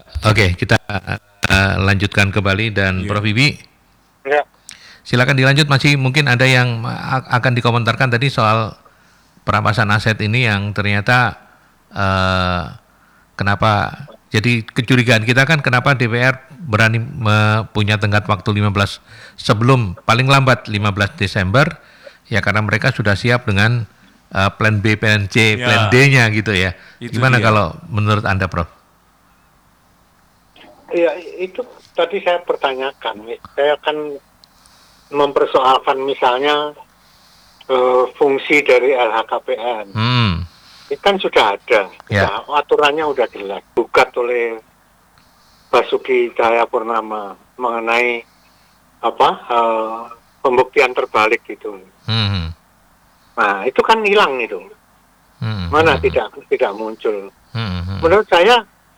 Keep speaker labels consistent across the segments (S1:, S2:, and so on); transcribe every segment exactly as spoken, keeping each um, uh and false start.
S1: Oke, kita uh, lanjutkan kembali dan
S2: Iya.
S1: Prof Bibi,
S3: Ya,
S1: silakan dilanjut. Masih mungkin ada yang a- akan dikomentarkan tadi soal perampasan aset ini yang ternyata uh, kenapa jadi kecurigaan kita kan kenapa D P R berani me- punya tenggat waktu lima belas sebelum paling lambat lima belas Desember ya karena mereka sudah siap dengan uh, plan B, plan C,
S2: Ya.
S1: plan D-nya gitu ya.
S2: Itu
S1: Gimana
S2: dia.
S1: kalau menurut Anda, Prof?
S3: ya itu tadi saya pertanyakan. Saya akan mempersoalkan misalnya eh, fungsi dari L H K P N.
S1: Hmm.
S3: Ini kan sudah ada,
S1: Ya.
S3: sudah, aturannya udah jelas. Gugat oleh Basuki Cahayapurnama mengenai apa eh, pembuktian terbalik gitu.
S1: Hmm.
S3: Nah itu kan hilang itu.
S1: Hmm.
S3: Mana
S1: Hmm.
S3: tidak tidak muncul.
S1: Hmm.
S3: Menurut saya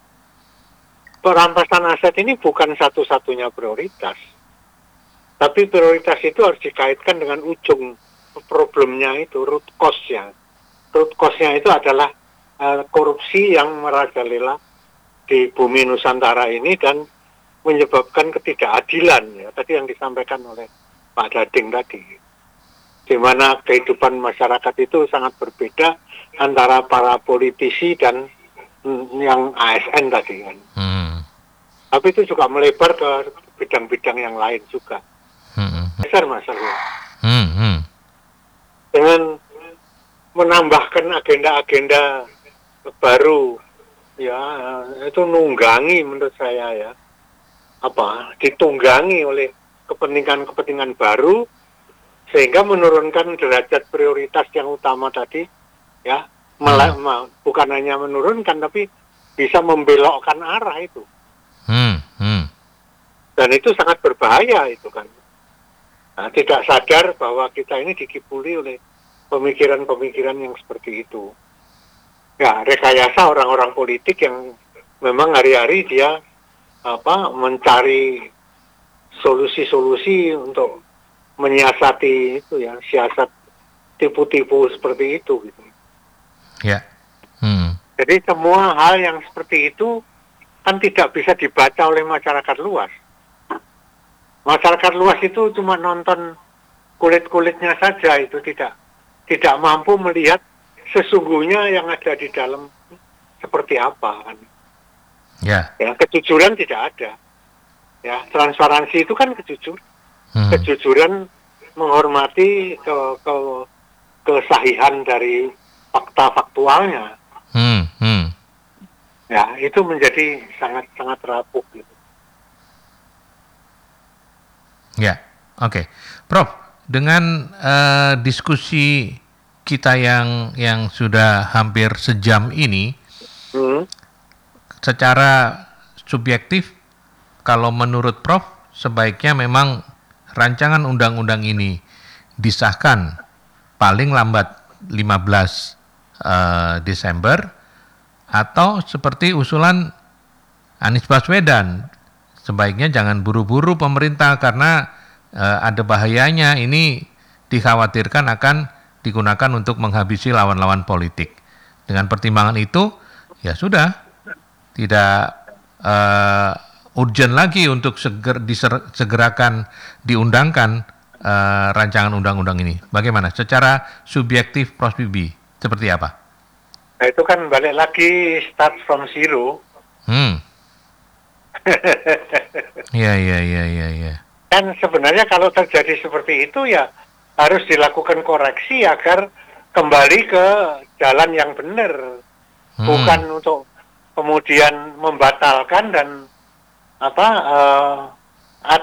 S3: perampasan aset ini bukan satu-satunya prioritas. Tapi prioritas itu harus dikaitkan dengan ujung problemnya itu, root cause-nya. Root cause-nya itu adalah uh, korupsi yang merajalela di bumi Nusantara ini dan menyebabkan ketidakadilan, ya, tadi yang disampaikan oleh Pak Dading tadi. Di mana kehidupan masyarakat itu sangat berbeda antara para politisi dan mm, yang A S N tadi kan.
S1: Hmm.
S3: Tapi itu juga melebar ke bidang-bidang yang lain juga.
S1: Hmm.
S3: Besar masalahnya.
S1: Hmm. Hmm.
S3: Dengan menambahkan agenda-agenda baru, ya itu nunggangi menurut saya ya. Apa, ditunggangi oleh kepentingan-kepentingan baru, sehingga menurunkan derajat prioritas yang utama tadi, ya. Mela- ma- bukan hanya menurunkan, tapi bisa membelokkan arah itu.
S1: Hmm. Hmm.
S3: Dan itu sangat berbahaya itu kan. Nah, tidak sadar bahwa kita ini dikibuli oleh pemikiran-pemikiran yang seperti itu. Ya, rekayasa orang-orang politik yang memang hari-hari dia apa mencari solusi-solusi untuk menyiasati itu ya, siasat tipu-tipu seperti itu gitu.
S1: Ya. Hmm.
S3: Jadi semua hal yang seperti itu kan tidak bisa dibaca oleh masyarakat luas. Masyarakat luas itu cuma nonton kulit-kulitnya saja, itu tidak tidak mampu melihat sesungguhnya yang ada di dalam seperti apa kan.
S1: Ya.
S3: Ya, kejujuran tidak ada. Ya, transparansi itu kan kejujuran.
S1: Hmm.
S3: Kejujuran menghormati ke, ke kesahihan dari fakta faktualnya.
S1: Hmm. Hmm.
S3: Ya, itu menjadi sangat sangat rapuh gitu.
S1: Ya, oke, Prof. Dengan uh, diskusi kita yang yang sudah hampir sejam ini,
S3: Hmm.
S1: secara subjektif, kalau menurut Prof, sebaiknya memang rancangan undang-undang ini disahkan paling lambat lima belas uh, Desember, atau seperti usulan Anies Baswedan, sebaiknya jangan buru-buru pemerintah karena uh, ada bahayanya, ini dikhawatirkan akan digunakan untuk menghabisi lawan-lawan politik. Dengan pertimbangan itu, ya sudah, tidak uh, urgent lagi untuk seger, diser, segerakan diundangkan uh, rancangan undang-undang ini. Bagaimana? Secara subjektif, Prof Bibi, seperti apa?
S3: Nah, itu kan balik lagi start from zero.
S1: Hmm. Ya, ya, ya, ya, ya.
S3: Kan sebenarnya kalau terjadi seperti itu ya harus dilakukan koreksi agar kembali ke jalan yang benar.
S1: Hmm.
S3: Bukan untuk kemudian membatalkan dan apa uh,